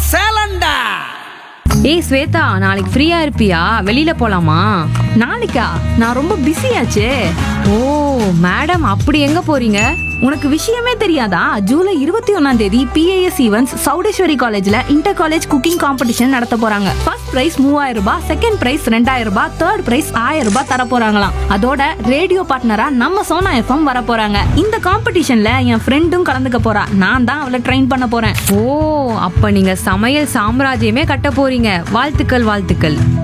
சேலண்டா. ஏய் ஸ்வேதா, நாளைக்கு ஃப்ரீயா இருப்பியா? வெளியில போலாமா? நாளைக்கா? நான் ரொம்ப பிஸியாச்சே. ஓ மேடம், அப்படி எங்க போறீங்க? உனக்கு விஷயமே தெரியாதா? ஜூலை 21 PIS ஈவென்ட்ஸ் சௌடேஸ்வரி காலேஜ்ல இன்டர் காலேஜ் குக்கிங் காம்படிஷன் நடத்த போறாங்க. ஃபர்ஸ்ட் பிரைஸ் 3000 ரூபாய், செகண்ட் பிரைஸ் 2000 ரூபாய், தேர்ட் பிரைஸ் 1000 ரூபாய் தர போறாங்களாம். அதோட ரேடியோ பார்ட்னரா நம்ம சோனா FM வர போறாங்க. இந்த காம்படிஷன்ல என் ஃப்ரெண்டும் கலந்துக்க போறா. நான் தான் அவளை ட்ரெயின் பண்ண போறேன். ஓ, அப்ப நீங்க சமையல் சாம்ராஜ்யமே கட்ட போறீங்க. வாழ்த்துக்கள் வாழ்த்துக்கள்.